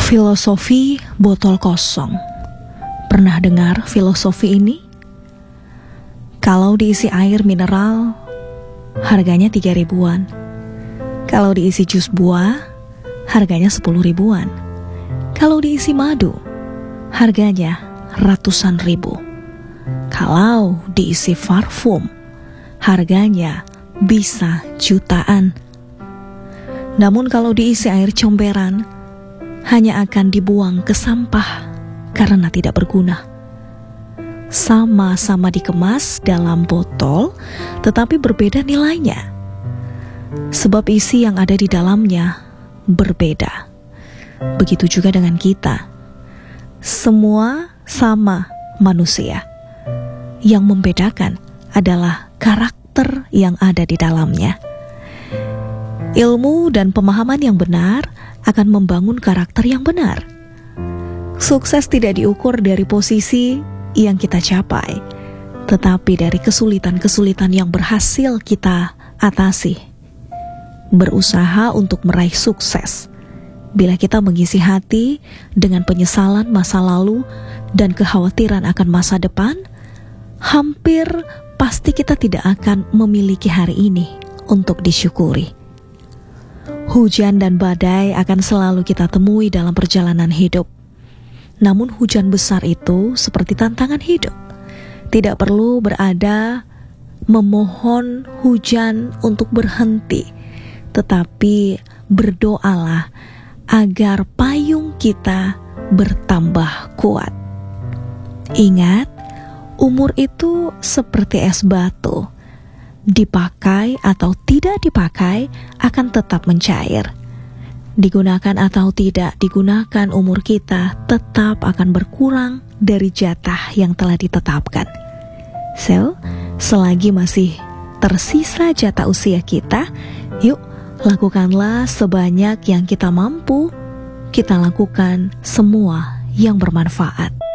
Filosofi botol kosong. Pernah dengar filosofi ini? Kalau diisi air mineral, harganya 3 ribuan. Kalau diisi jus buah, harganya 10 ribuan. Kalau diisi madu, harganya ratusan ribu. Kalau diisi parfum, harganya bisa jutaan. Namun kalau diisi air comberan, hanya akan dibuang ke sampah karena tidak berguna. Sama-sama dikemas dalam botol, tetapi berbeda nilainya. Sebab isi yang ada di dalamnya berbeda. Begitu juga dengan kita. Semua sama manusia. Yang membedakan adalah karakter yang ada di dalamnya. Ilmu dan pemahaman yang benar akan membangun karakter yang benar. Sukses tidak diukur dari posisi yang kita capai, tetapi dari kesulitan-kesulitan yang berhasil kita atasi. Berusaha untuk meraih sukses. Bila kita mengisi hati dengan penyesalan masa lalu dan kekhawatiran akan masa depan, hampir pasti kita tidak akan memiliki hari ini untuk disyukuri. Hujan dan badai akan selalu kita temui dalam perjalanan hidup. Namun hujan besar itu seperti tantangan hidup. Tidak perlu berada memohon hujan untuk berhenti, tetapi berdoalah agar payung kita bertambah kuat. Ingat, umur itu seperti es batu. Dipakai atau tidak dipakai akan tetap mencair. Digunakan atau tidak digunakan, umur kita tetap akan berkurang dari jatah yang telah ditetapkan. So, selagi masih tersisa jatah usia kita, yuk lakukanlah sebanyak yang kita mampu. Kita lakukan semua yang bermanfaat.